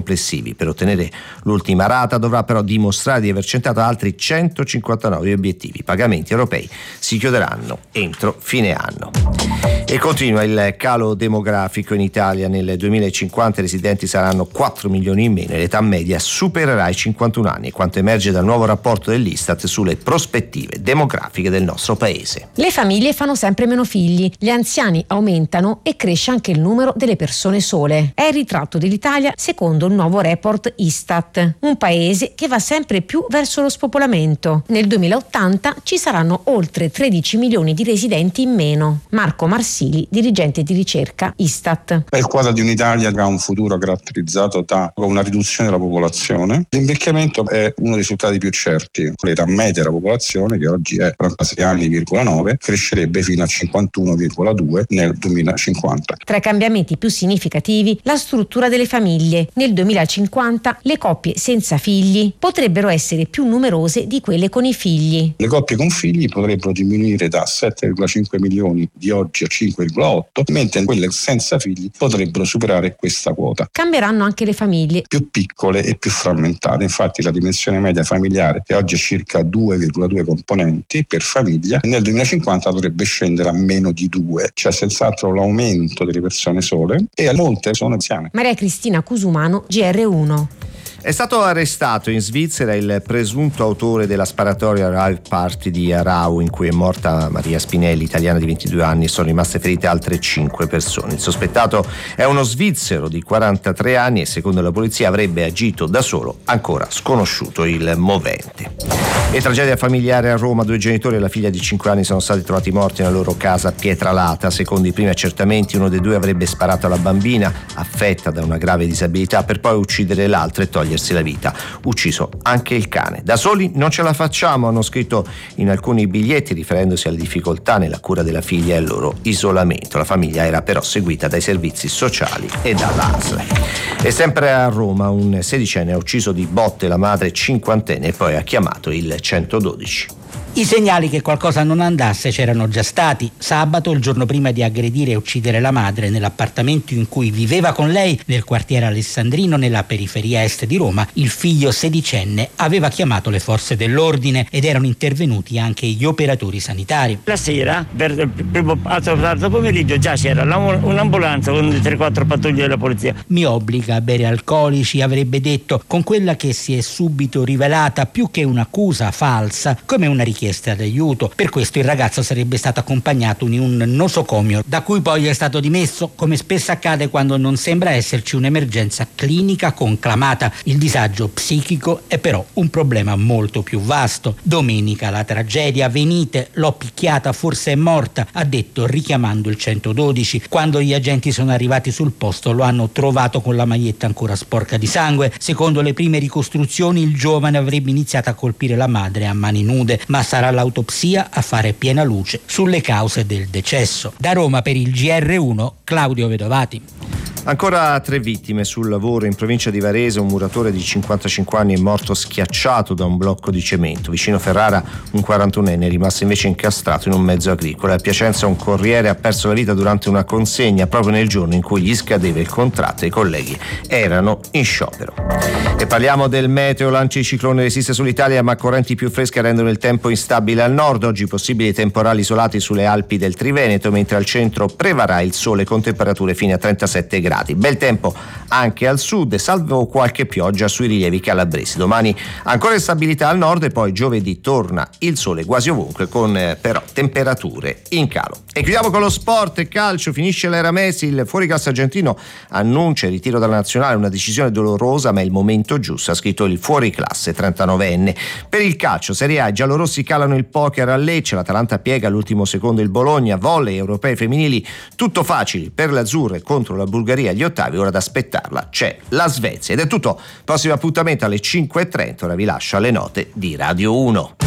complessivi. Per ottenere l'ultima rata dovrà però dimostrare di aver centrato altri 159 obiettivi. I pagamenti europei si chiuderanno entro fine anno. E continua il calo demografico in Italia. Nel 2050 i residenti saranno 4 milioni in meno e l'età media supererà i 51 anni, quanto emerge dal nuovo rapporto dell'Istat sulle prospettive demografiche del nostro paese. Le famiglie fanno sempre meno figli, gli anziani aumentano e cresce anche il numero delle persone sole. È il ritratto dell'Italia secondo il nuovo report Istat, un paese che va sempre più verso lo spopolamento. Nel 2080 ci saranno oltre 13 milioni di residenti in meno. Marco Marsili, dirigente di ricerca Istat. È il quadro di un'Italia che ha un futuro caratterizzato da una riduzione della popolazione. L'invecchiamento è uno dei risultati più certi. L'età media della popolazione, che oggi è 46 anni,9, crescerebbe fino a 51,2 nel 2050. Tra i cambiamenti più significativi, la struttura delle famiglie. Nel 2050 le coppie senza figli potrebbero essere più numerose di quelle con i figli. Le coppie con figli potrebbero diminuire da 7,5 milioni di oggi a 5,8, mentre quelle senza figli potrebbero superare questa quota. Cambieranno anche le famiglie. Più piccole e più frammentate. Infatti la dimensione media familiare, che oggi è circa 2,2 componenti per famiglia, nel 2050 dovrebbe scendere a meno di 2. C'è senz'altro l'aumento delle persone sole e molte sono anziane. Maria Cristina Cusumano, GR1. È stato arrestato in Svizzera il presunto autore della sparatoria rave party di Arau, in cui è morta Maria Spinelli, italiana di 22 anni, e sono rimaste ferite altre 5 persone. Il sospettato è uno svizzero di 43 anni e secondo la polizia avrebbe agito da solo, ancora sconosciuto il movente. E tragedia familiare a Roma, 2 genitori e la figlia di 5 anni sono stati trovati morti nella loro casa a Pietralata. Secondo i primi accertamenti uno dei due avrebbe sparato alla bambina, affetta da una grave disabilità, per poi uccidere l'altro e togliersi la vita. Ucciso anche il cane. Da soli non ce la facciamo, hanno scritto in alcuni biglietti, riferendosi alle difficoltà nella cura della figlia e al loro isolamento. La famiglia era però seguita dai servizi sociali e dall'ASL. E sempre a Roma un 16enne ha ucciso di botte la madre 50enne e poi ha chiamato il 112. I segnali che qualcosa non andasse c'erano già stati. Sabato, il giorno prima di aggredire e uccidere la madre nell'appartamento in cui viveva con lei, nel quartiere Alessandrino, nella periferia est di Roma, il figlio sedicenne aveva chiamato le forze dell'ordine ed erano intervenuti anche gli operatori sanitari. La sera, per il primo tardo pomeriggio, già c'era un'ambulanza con 3-4 pattuglie della polizia. Mi obbliga a bere alcolici, avrebbe detto, con quella che si è subito rivelata più che un'accusa falsa, come una richiesta d'aiuto. Per questo il ragazzo sarebbe stato accompagnato in un nosocomio, da cui poi è stato dimesso, come spesso accade quando non sembra esserci un'emergenza clinica conclamata. Il disagio psichico è però un problema molto più vasto. Domenica la tragedia: venite, l'ho picchiata, forse è morta, ha detto richiamando il 112. Quando gli agenti sono arrivati sul posto lo hanno trovato con la maglietta ancora sporca di sangue. Secondo le prime ricostruzioni il giovane avrebbe iniziato a colpire la madre a mani nude, ma sarà l'autopsia a fare piena luce sulle cause del decesso. Da Roma per il GR1, Claudio Vedovati. Ancora 3 vittime sul lavoro in provincia di Varese. Un muratore di 55 anni è morto schiacciato da un blocco di cemento. Vicino Ferrara un 41enne è rimasto invece incastrato in un mezzo agricolo. A Piacenza un corriere ha perso la vita durante una consegna proprio nel giorno in cui gli scadeva il contratto e i colleghi erano in sciopero. E parliamo del meteo. L'anticiclone resiste sull'Italia, ma correnti più fresche rendono il tempo instabile al nord. Oggi possibili temporali isolati sulle Alpi del Triveneto, mentre al centro prevarrà il sole con temperature fino a 37 gradi. Bel tempo anche al sud, salvo qualche pioggia sui rilievi calabresi. Domani ancora instabilità al nord e poi giovedì torna il sole quasi ovunque, con però temperature in calo. E chiudiamo con lo sport e calcio. Finisce l'era Messi, il fuoriclasse argentino annuncia il ritiro dalla nazionale, una decisione dolorosa ma è il momento giusto, ha scritto il fuoriclasse 39enne. Per il calcio Serie A, i giallorossi calano il poker a Lecce, l'Atalanta piega all'ultimo secondo il Bologna, volley, europei femminili, tutto facili per le azzurre contro la Bulgaria agli ottavi. Ora ad aspettarla c'è la Svezia. Ed è tutto, prossimo appuntamento alle 5:30. Ora vi lascio alle note di Radio 1.